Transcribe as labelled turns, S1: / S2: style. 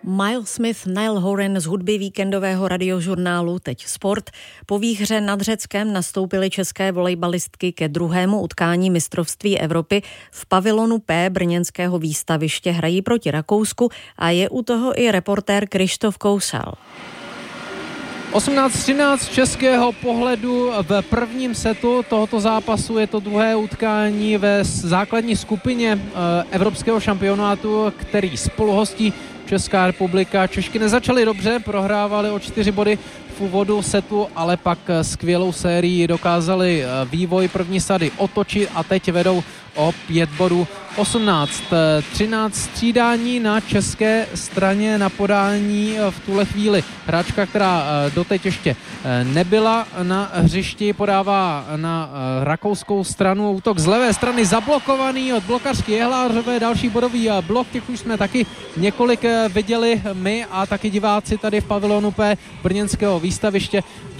S1: Miles Smith, Niall Horan z hudby víkendového radiožurnálu Teď sport. Po výhře nad Řeckem nastoupily české volejbalistky ke druhému utkání mistrovství Evropy. V pavilonu P brněnského výstaviště hrají proti Rakousku a je u toho i reportér Krištof Kousal.
S2: 18:13 českého pohledu v prvním setu tohoto zápasu. Je to druhé utkání ve základní skupině evropského šampionátu, který spoluhostí Česká republika. Češky nezačaly dobře, prohrávali o 4 body v úvodu setu, ale pak skvělou sérii dokázali vývoj první sady otočit a teď vedou o 5 bodů. 18:13 střídání na české straně na podání v tuhle chvíli. Hráčka, která doteď ještě nebyla na hřišti, podává na rakouskou stranu. Útok z levé strany zablokovaný od blokařky Jehlářové. Další bodový blok, těch už jsme taky několik viděli my a taky diváci tady v pavilonu P brněnského výstaviště.